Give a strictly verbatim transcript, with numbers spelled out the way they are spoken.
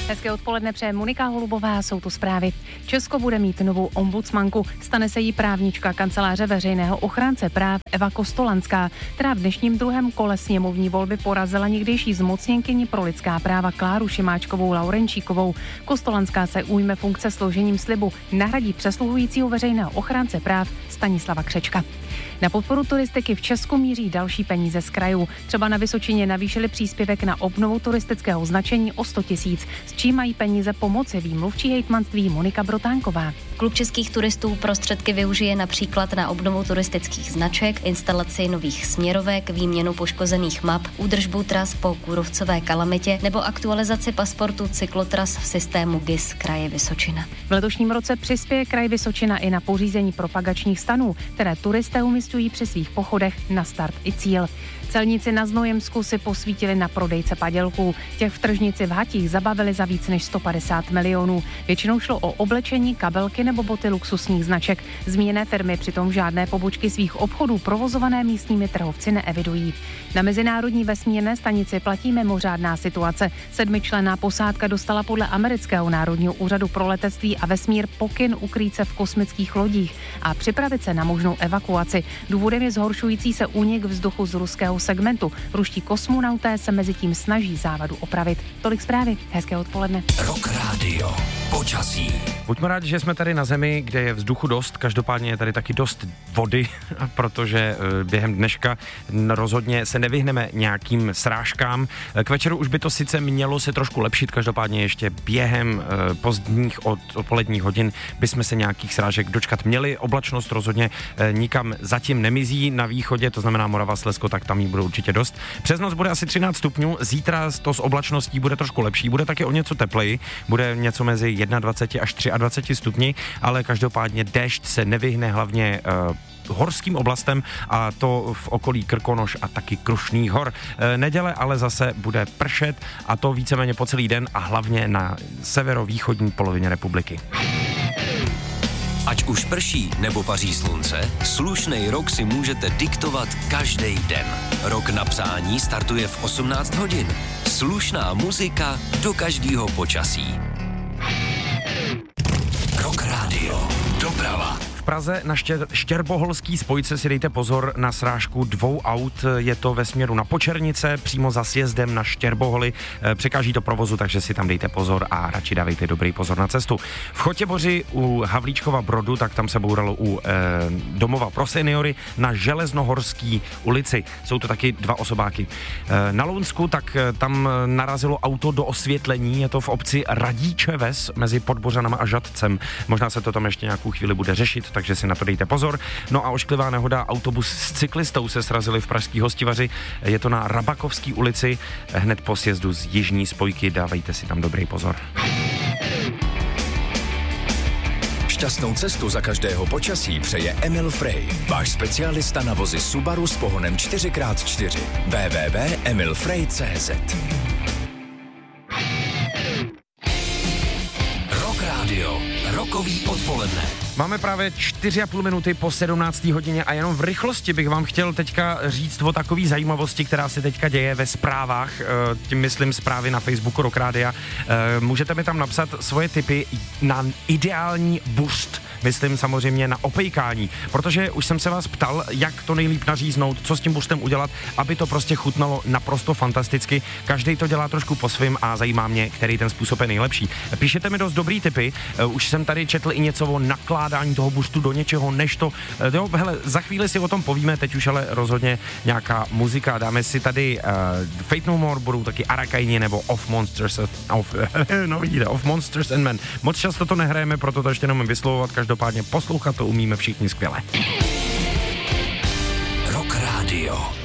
Hezké odpoledne přeje Monika Holubová, jsou tu zprávy. Česko bude mít novou ombudsmanku, stane se jí právnička kanceláře veřejného ochránce práv Eva Kostolanská, která v dnešním druhém kole sněmovní volby porazila někdejší zmocněnkyni pro lidská práva Kláru Šimáčkovou Laurenčíkovou. Kostolanská se ujme funkce složením slibu, nahradí přesluhujícího veřejného ochránce práv Stanislava Křečka. Na podporu turistiky v Česku míří další peníze z krajů. Třeba na Vysočině navýšili příspěvek na obnovu turistického značení o sto tisíc, s čím mají peníze pomoci, ví mluvčí hejtmanství Monika Brotánková. Klub českých turistů prostředky využije například na obnovu turistických značek, instalaci nových směrovek, výměnu poškozených map, údržbu tras po kůrovcové kalamitě nebo aktualizaci pasportu cyklotras v systému G I S kraje Vysočina. V letošním roce přispěje kraj Vysočina i na pořízení propagačních stanů, které turisté umisťují při svých pochodech na start i cíl. Celníci na Znojemsku si posvítili na prodejce padělků. Těch v tržnici v Hatích zabavili za víc než sto padesát milionů. Většinou šlo o oblečení, kabelky nebo boty luxusních značek. Zmíněné firmy přitom žádné pobočky svých obchodů provozované místními trhovci neevidují. Na mezinárodní vesmírné stanici platí mimořádná situace. Sedmičlenná posádka dostala podle amerického národního úřadu pro letectví a vesmír pokyn ukrýt se v kosmických lodích a připravit se na možnou evakuaci. Důvodem je zhoršující se únik vzduchu z ruského segmentu. Ruští kosmonauté se mezi tím snaží závadu opravit. Tolik zprávy. Hezké odpoledne. Rock Radio. Počasí. Buďme rádi, že jsme tady na zemi, kde je vzduchu dost, každopádně je tady taky dost vody, protože během dneška rozhodně se nevyhneme nějakým srážkám. K večeru už by to sice mělo se trošku lepšit, každopádně ještě během pozdních od odpoledních hodin bychom se nějakých srážek dočkat měli. Oblačnost rozhodně nikam zatím nemizí na východě, to znamená Morava, Slezsko, tak tam jí bude určitě dost. Přes noc bude asi třináct stupňů, zítra to s oblačností bude trošku lepší, bude taky o něco tepleji, bude něco mezi dvacet jedna až dvacet tři stupni, ale každopádně déšť se nevyhne hlavně uh, horským oblastem a to v okolí Krkonoš a taky Krušných hor. E, neděle ale zase bude pršet a to víceméně po celý den a hlavně na severovýchodní polovině republiky. Ať už prší nebo paří slunce, slušnej rok si můžete diktovat každý den. Rok na přání startuje v osmnáct hodin. Slušná muzika do každého počasí. Rock Radio. Doprava. V Praze na štěr, Štěrboholský spojce si dejte pozor na srážku dvou aut, je to ve směru na Počernice, přímo za sjezdem na Štěrboholy, překáží to provozu, takže si tam dejte pozor a radši dávejte dobrý pozor na cestu. V Chotěboři u Havlíčkova Brodu, tak tam se bouralo u eh, domova pro seniory na Železnohorský ulici, jsou to taky dva osobáky. Eh, na Lounsku, tak tam narazilo auto do osvětlení, je to v obci Radíče Ves mezi Podbořanama a Žadcem, možná se to tam ještě nějakou chvíli bude řešit, takže si na to dejte pozor. No a ošklivá nehoda, autobus s cyklistou se srazili v pražský Hostivaři, je to na Rabakovský ulici, hned po sjezdu z jižní spojky, dávejte si tam dobrý pozor. Šťastnou cestu za každého počasí přeje Emil Frey, váš specialista na vozy Subaru s pohonem čtyři krát čtyři. w w w tečka emil frey tečka c z Rock Radio. Rokový odpoledne. Máme právě čtyři a půl minuty po sedmnácté hodině a jenom v rychlosti bych vám chtěl teďka říct o takové zajímavosti, která se teďka děje ve zprávách, tím myslím zprávy na Facebooku Rock Radia. Můžete mi tam napsat svoje tipy na ideální burst, myslím samozřejmě na opejkání, protože už jsem se vás ptal, jak to nejlíp naříznout, co s tím burstem udělat, aby to prostě chutnalo naprosto fantasticky. Každý to dělá trošku po svým a zajímá mě, který ten způsob je nejlepší. Píšete mi dost dobrý tipy, už jsem tady četl i něco o nakládání toho burstu do něčeho, než to, jo, hele, za chvíli si o tom povíme, teď už ale rozhodně nějaká muzika, dáme si tady uh, Fate No More, budou taky Arakaini nebo Of Monsters, of, no vidíte, Of Monsters and Men. Moc často to nehrajeme, proto to ještě nemůžeme vyslovovat, každopádně poslouchat to umíme všichni skvěle. Rock Radio.